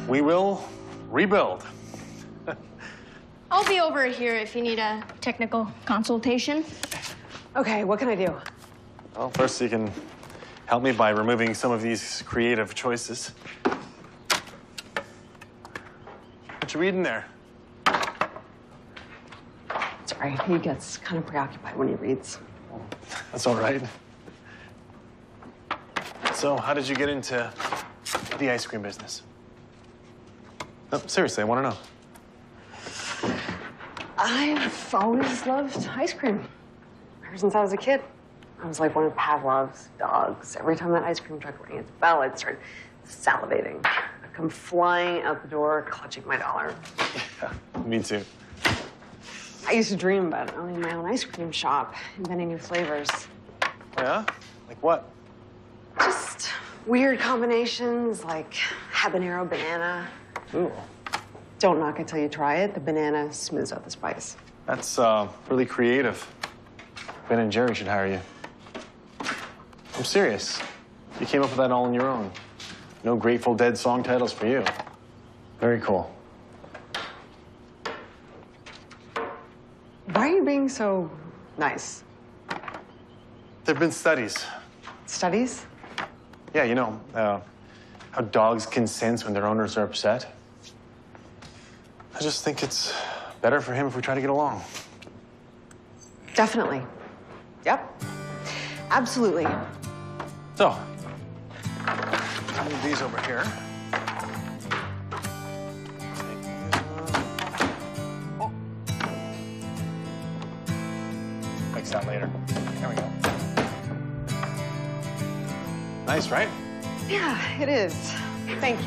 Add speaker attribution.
Speaker 1: We will rebuild.
Speaker 2: I'll be over here if you need a technical consultation.
Speaker 3: Okay, what can I do?
Speaker 1: Well, first you can help me by removing some of these creative choices. What you reading there?
Speaker 3: Sorry, he gets kind of preoccupied when he reads.
Speaker 1: That's all right. So, how did you get into the ice cream business? No, seriously, I want to know.
Speaker 3: I've always loved ice cream. Ever since I was a kid. I was like one of Pavlov's dogs. Every time that ice cream truck rang its bell, I'd start salivating. I'd come flying out the door, clutching my dollar.
Speaker 1: Yeah, me too.
Speaker 3: I used to dream about owning my own ice cream shop, inventing new flavors.
Speaker 1: Oh, yeah? Like what?
Speaker 3: Just weird combinations like habanero banana.
Speaker 1: Ooh.
Speaker 3: Don't knock it till you try it. The banana smooths out the spice.
Speaker 1: That's really creative. Ben & Jerry should hire you. I'm serious. You came up with that all on your own. No Grateful Dead song titles for you. Very cool.
Speaker 3: Why are you being so nice?
Speaker 1: There have been studies.
Speaker 3: Studies?
Speaker 1: Yeah, you know, how dogs can sense when their owners are upset. I just think it's better for him if we try to get along.
Speaker 3: Definitely. Yep. Absolutely.
Speaker 1: So, move these over here. Oh. Fix that later. There we go. Nice, right?
Speaker 3: Yeah, it is. Thank you.